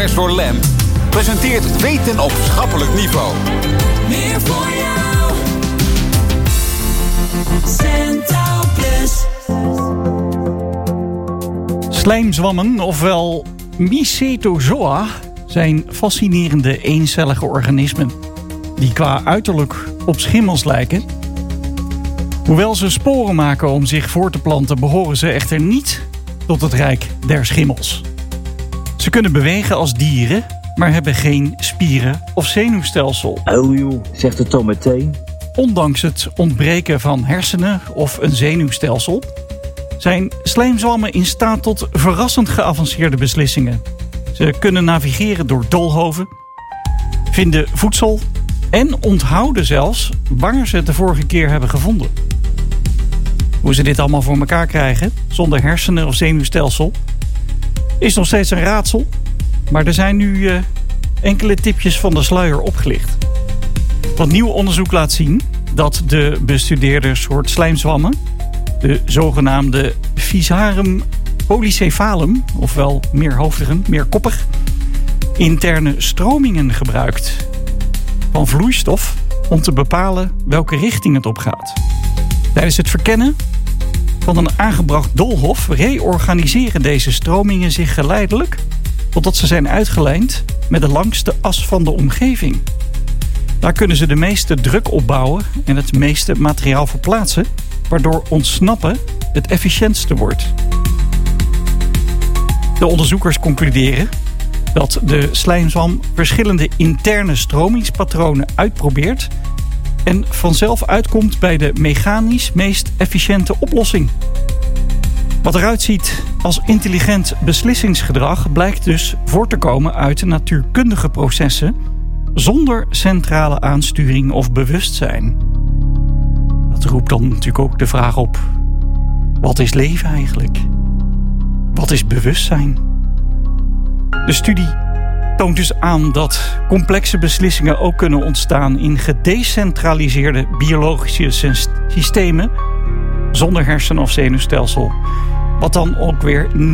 voor Lem presenteert Weten op schappelijk niveau. Meer voor jou. Centraal Plus. Slijmzwammen, ofwel Mycetozoa, zijn fascinerende eencellige organismen die qua uiterlijk op schimmels lijken. Hoewel ze sporen maken om zich voor te planten, behoren ze echter niet tot het rijk der schimmels. Ze kunnen bewegen als dieren, maar hebben geen spieren of zenuwstelsel. Oh joh, zegt het dan meteen. Ondanks het ontbreken van hersenen of een zenuwstelsel zijn slijmzwammen in staat tot verrassend geavanceerde beslissingen. Ze kunnen navigeren door doolhoven, vinden voedsel en onthouden zelfs waar ze het de vorige keer hebben gevonden. Hoe ze dit allemaal voor elkaar krijgen, zonder hersenen of zenuwstelsel, is nog steeds een raadsel. Maar er zijn nu enkele tipjes van de sluier opgelicht. Want nieuw onderzoek laat zien dat de bestudeerde soort slijmzwammen, de zogenaamde Physarum polycephalum, ofwel meerhoofdigen, meerkoppig, interne stromingen gebruikt van vloeistof om te bepalen welke richting het op gaat. Tijdens het verkennen van een aangebracht doolhof reorganiseren deze stromingen zich geleidelijk totdat ze zijn uitgelijnd met de langste as van de omgeving. Daar kunnen ze de meeste druk opbouwen en het meeste materiaal verplaatsen, waardoor ontsnappen het efficiëntste wordt. De onderzoekers concluderen dat de slijmzwam verschillende interne stromingspatronen uitprobeert en vanzelf uitkomt bij de mechanisch meest efficiënte oplossing. Wat eruit ziet als intelligent beslissingsgedrag blijkt dus voor te komen uit natuurkundige processen zonder centrale aansturing of bewustzijn. Dat roept dan natuurlijk ook de vraag op: wat is leven eigenlijk? Wat is bewustzijn? De studie toont dus aan dat complexe beslissingen ook kunnen ontstaan in gedecentraliseerde biologische systemen zonder hersen- of zenuwstelsel. Wat dan ook weer